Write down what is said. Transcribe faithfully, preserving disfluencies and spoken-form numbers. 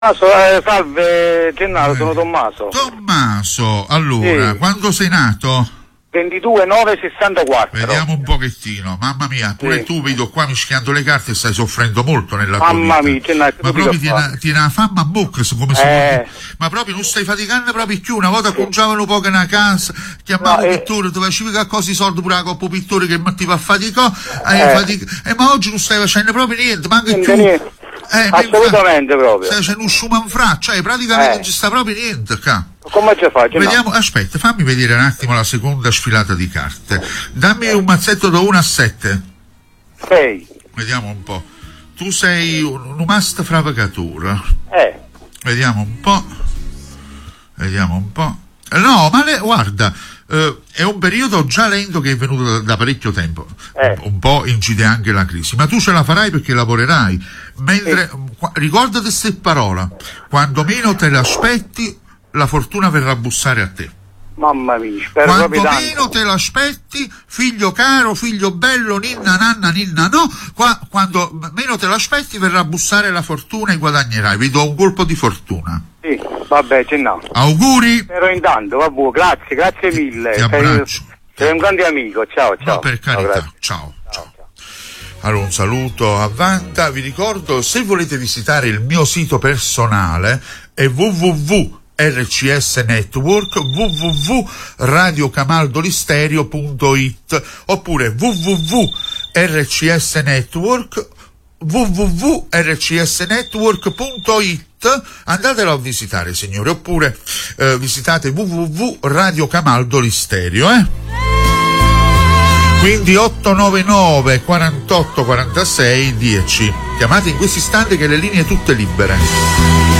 Tommaso, eh, salve Gennaro, eh. sono Tommaso. Tommaso, allora, sì. Quando sei nato? ventidue nove sessantaquattro. Vediamo un pochettino, mamma mia, pure sì. Tu vedo qua mischiando le carte e stai soffrendo molto nella tua mamma vita. mia, Gennaro, ma proprio tiene una fama a bocca, come si eh. Ma proprio non stai faticando proprio più. Una volta conciavano un po' che una casa, chiamavo no, pittore, eh. dove ci a cosa i soldi pure la coppa pittore che ti fa faticare, eh. eh. fatica. eh, ma oggi non stai facendo proprio niente, manca più. Niente. Eh, assolutamente proprio. Stai facendo un schumanfra, cioè praticamente eh. non ci sta proprio niente qua. Come ci faccio? Vediamo, no? Aspetta, fammi vedere un attimo la seconda sfilata di carte. Dammi un mazzetto da uno a sette. sei. Vediamo un po'. Tu sei un umast fravacatura. Eh. Vediamo un po'. Vediamo un po'. No, ma le, guarda, eh, è un periodo già lento che è venuto da, da parecchio tempo. Eh. Un, un po' incide anche la crisi, ma tu ce la farai perché lavorerai. Mentre, eh. qu- ricordati queste parole, quando meno te l'aspetti, la fortuna verrà a bussare a te. Mamma mia, spero quando proprio meno tanto. te l'aspetti, figlio caro, figlio bello, ninna nanna ninna no, qua, quando meno te l'aspetti verrà a bussare la fortuna e guadagnerai. Vi do un colpo di fortuna. Sì, vabbè, Gennaro. Auguri. Però intanto, vabbè, grazie, grazie mille. Ti abbraccio. Sei, sei un grande amico, ciao, ciao. No, per carità, ciao. ciao. ciao. Allora, un saluto a Vanta. Vi ricordo, se volete visitare il mio sito personale è w w w punto r c s network w w w punto radio camaldolistereo punto i t oppure w w w punto r c s network w w w punto r c s network punto i t. Andatelo a visitare, signore, oppure eh, visitate w w w punto radio camaldolistereo, eh? Quindi otto nove nove quarantotto quarantasei dieci. Chiamate in questo istante che le linee tutte libere.